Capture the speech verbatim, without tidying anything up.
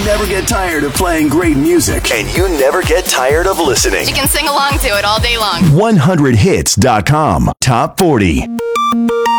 never get tired of playing great music. And you never get tired of listening. You can sing along to it all day long. one hundred hits dot com. Top forty.